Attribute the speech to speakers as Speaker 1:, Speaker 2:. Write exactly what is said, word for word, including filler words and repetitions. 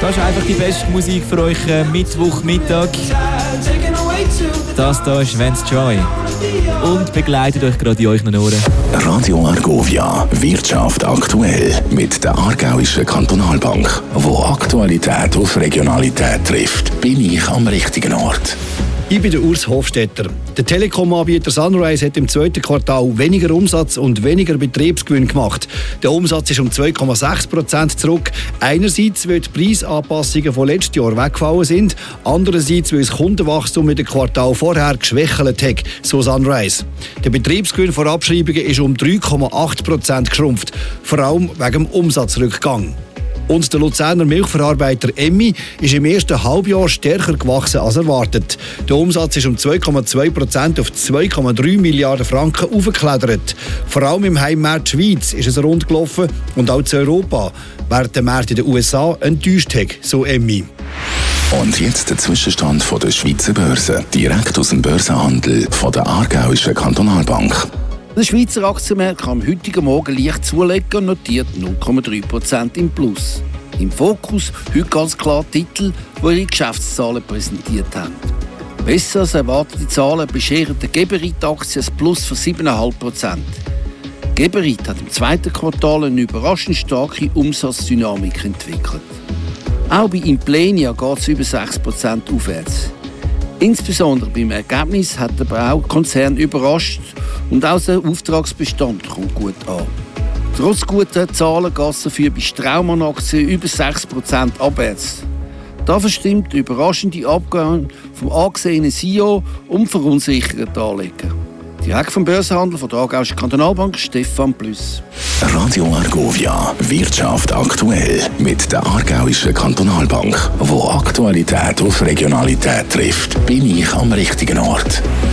Speaker 1: Das ist einfach die beste Musik für euch äh, Mittwochmittag. Das hier ist Vance Joy und begleitet euch gerade in euren Ohren.
Speaker 2: Radio Argovia, Wirtschaft aktuell mit der Aargauischen Kantonalbank. Wo Aktualität auf Regionalität trifft, bin ich am richtigen Ort.
Speaker 3: Ich bin der Urs Hofstetter. Der Telekom-Anbieter Sunrise hat im zweiten Quartal weniger Umsatz und weniger Betriebsgewinn gemacht. Der Umsatz ist um zwei Komma sechs Prozent zurück. Einerseits, weil die Preisanpassungen von letztes Jahr weggefallen sind, andererseits, weil das Kundenwachstum in dem Quartal vorher geschwächelt hat, so Sunrise. Der Betriebsgewinn vor Abschreibungen ist um drei Komma acht Prozent geschrumpft, vor allem wegen dem Umsatzrückgang. Und der Luzerner Milchverarbeiter Emmi ist im ersten Halbjahr stärker gewachsen als erwartet. Der Umsatz ist um zwei Komma zwei Prozent auf zwei Komma drei Milliarden Franken aufgeklettert. Vor allem im Heimmarkt Schweiz ist es rund gelaufen und auch zu Europa, während der Markt in den U S A enttäuscht hat, so Emmi.
Speaker 2: Und jetzt der Zwischenstand von der Schweizer Börse, direkt aus dem Börsenhandel von der Aargauischen Kantonalbank.
Speaker 4: Der Schweizer Aktienmarkt kann am heutigen Morgen leicht zulegen und notiert null Komma drei Prozent im Plus. Im Fokus heute ganz klar Titel, die ihre Geschäftszahlen präsentiert haben. Besser als erwartete Zahlen bescheren der Geberit-Aktie ein Plus von sieben Komma fünf Prozent. Geberit hat im zweiten Quartal eine überraschend starke Umsatzdynamik entwickelt. Auch bei Implenia geht es über sechs Prozent aufwärts. Insbesondere beim Ergebnis hat aber auch der Konzern überrascht und auch der Auftragsbestand kommt gut an. Trotz guter Zahlen geht es dafür bei Straumann-Aktien über sechs Prozent abwärts. Da verstimmt der überraschende Abgang vom angesehenen C E O und verunsicherten Anleger. Direkt vom Börsenhandel von der Aargauischen Kantonalbank, Stefan Plüss.
Speaker 2: Radio Argovia, Wirtschaft aktuell mit der Aargauischen Kantonalbank. Wo Aktualität auf Regionalität trifft, bin ich am richtigen Ort.